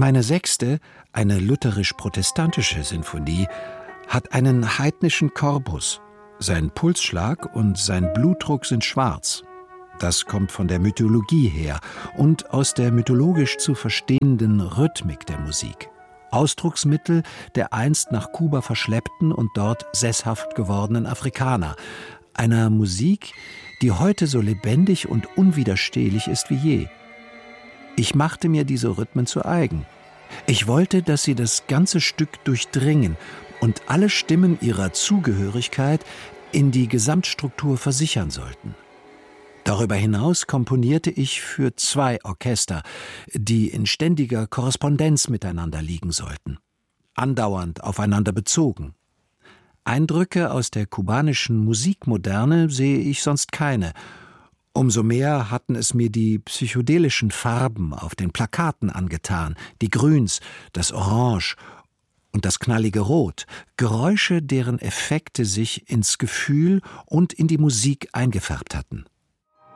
Meine 6., eine lutherisch-protestantische Sinfonie, hat einen heidnischen Korpus. Sein Pulsschlag und sein Blutdruck sind schwarz. Das kommt von der Mythologie her und aus der mythologisch zu verstehenden Rhythmik der Musik. Ausdrucksmittel der einst nach Kuba verschleppten und dort sesshaft gewordenen Afrikaner. Einer Musik, die heute so lebendig und unwiderstehlich ist wie je. Ich machte mir diese Rhythmen zu eigen. Ich wollte, dass sie das ganze Stück durchdringen und alle Stimmen ihrer Zugehörigkeit in die Gesamtstruktur versichern sollten. Darüber hinaus komponierte ich für 2 Orchester, die in ständiger Korrespondenz miteinander liegen sollten, andauernd aufeinander bezogen. Eindrücke aus der kubanischen Musikmoderne sehe ich sonst keine. Umso mehr hatten es mir die psychedelischen Farben auf den Plakaten angetan, die Grüns, das Orange und das knallige Rot, Geräusche, deren Effekte sich ins Gefühl und in die Musik eingefärbt hatten.